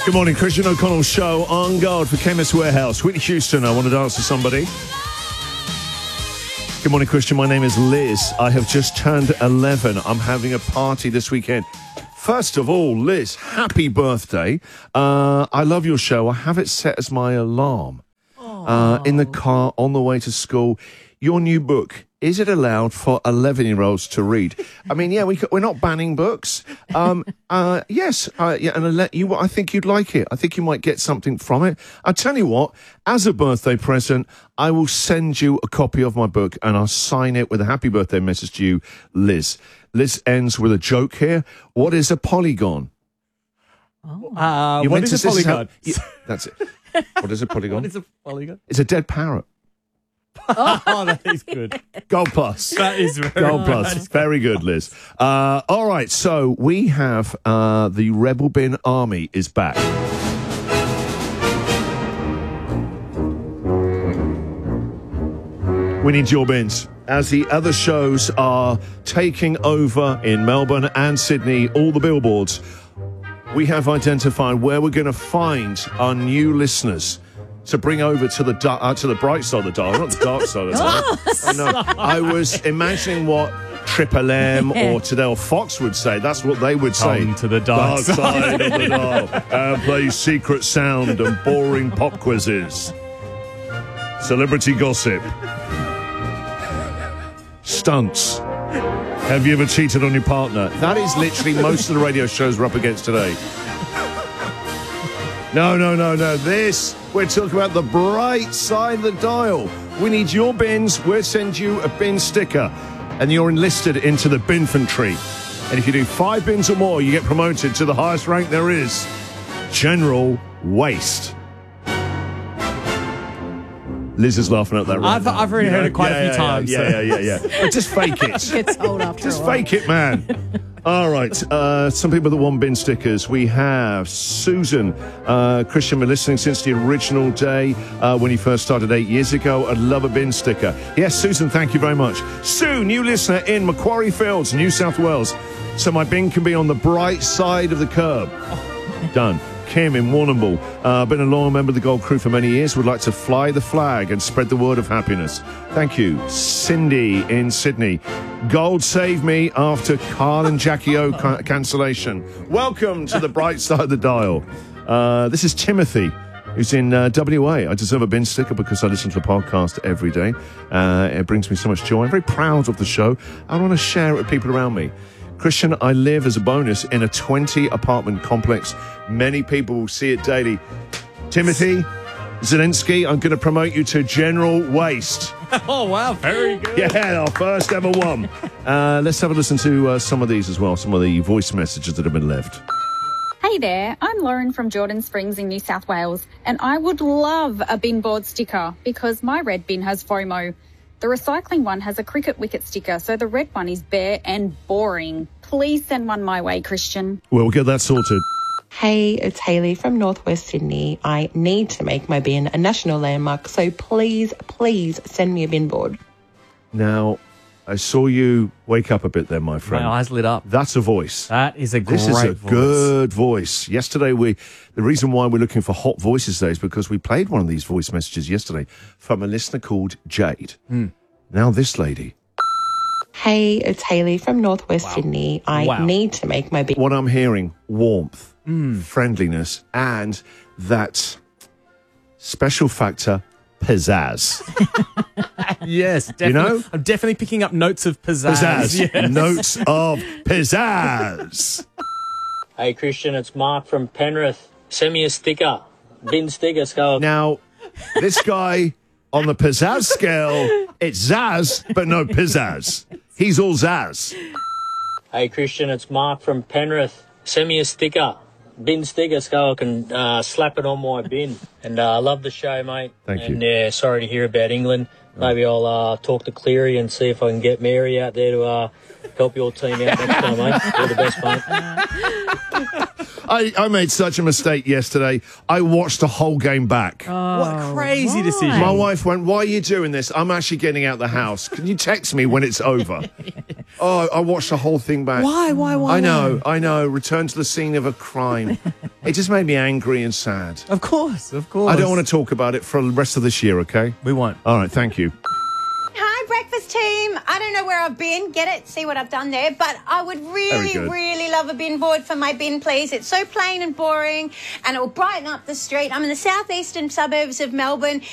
Good morning, Christian O'Connell Show on guard for Chemist Warehouse. Whitney Houston, I want to dance to somebody. Good morning, Christian. My name is Liz. I have just turned 11. I'm having a party this weekend. First of all, Liz, happy birthday. I love your show. I have it set as my alarm in the car on the way to school. Your new book, is it allowed for 11-year-olds to read? I mean, yeah, we're not banning books. Yes, and I think you'd like it. I think you might get something from it. I'll tell you what, as a birthday present, I will send you a copy of my book and I'll sign it with a happy birthday message to you, Liz. Liz ends with a joke here. What is a polygon? What is a polygon? That's it. What is a polygon? What is a polygon? It's a dead parrot. Oh, that is good. Gold plus. That is very Gold plus. Very good, Liz. All right, so we have the Rebel Bin Army is back. We need your bins. As the other shows are taking over in Melbourne and Sydney, all the billboards, we have identified where we're going to find our new listeners to bring over to the bright side of the dial, not the dark side of the dial. I know. I was imagining what Triple M or Tadell Fox would say. That's what they would say. Come to the dark side of the dial. Play secret sound and boring pop quizzes. Celebrity gossip. Stunts. Have you ever cheated on your partner? That is literally most of the radio shows we're up against today. No. We're talking about the bright side of the dial. We need your bins. We'll send you a bin sticker. And you're enlisted into the binfantry. And if you do 5 bins or more, you get promoted to the highest rank there is. General Waste. Liz is laughing at that right now. I've already heard it quite a few times. Yeah. But just fake it. Gets old after Just a while. fake it, man. All right. Some people that want bin stickers. We have Susan. Christian, been listening since the original day when he first started 8 years ago. I'd love a bin sticker. Yes, Susan, thank you very much. Sue, new listener in Macquarie Fields, New South Wales. So my bin can be on the bright side of the curb. Done. Kim in Warrnambool, been a loyal member of the Gold Crew for many years, would like to fly the flag and spread the word of happiness. Thank you. Cindy in Sydney. Gold saved me after Carl and Jackie O cancellation. Welcome to the bright side of the dial. This is Timothy, who's in WA. I deserve a bin sticker because I listen to the podcast every day. It brings me so much joy. I'm very proud of the show. I want to share it with people around me. Christian, I live as a bonus in a 20-apartment complex. Many people will see it daily. Timothy Zelensky, I'm going to promote you to General Waste. Oh, wow. Very good. Yeah, our first ever one. Let's have a listen to some of these as well, some of the voice messages that have been left. Hey there, I'm Lauren from Jordan Springs in New South Wales, and I would love a bin board sticker because my red bin has FOMO. The recycling one has a cricket wicket sticker, so the red one is bare and boring. Please send one my way, Christian. We'll get that sorted. Hey, it's Hayley from Northwest Sydney. I need to make my bin a national landmark, so please send me a bin board. Now, I saw you wake up a bit there, my friend. My eyes lit up. That's a voice. That is a great voice. This is a good voice. Yesterday, the reason why we're looking for hot voices today is because we played one of these voice messages yesterday from a listener called Jade. Now this lady. Hey, it's Hayley from Northwest Sydney. I need to make my bin. What I'm hearing, warmth, friendliness, and that special factor, pizzazz. Yes, definitely. You know? I'm definitely picking up notes of pizzazz. Yes. Notes of pizzazz. Hey Christian, it's Mark from Penrith. Send me a sticker. Bin sticker, Skull. Now, this guy on the pizzazz scale, it's zazz, but no pizzazz. He's all zazz. Hey Christian, it's Mark from Penrith. Send me a sticker. Bin sticker, so I can slap it on my bin. And I love the show, mate. Thank you. And yeah, sorry to hear about England. Maybe I'll talk to Cleary and see if I can get Mary out there to help your team out next time, mate. You're the best, mate. I made such a mistake yesterday. I watched the whole game back. What crazy decision. My wife went, "Why are you doing this? I'm actually getting out the house. Can you text me when it's over?" I watched the whole thing back. Why? I know. Return to the scene of a crime. It just made me angry and sad. Of course. I don't want to talk about it for the rest of this year, okay? We won't. All right, thank you. Hi, breakfast team. I don't know where I've been. Get it? See what I've done there. But I would really love a bin board for my bin, please. It's so plain and boring, and it will brighten up the street. I'm in the southeastern suburbs of Melbourne.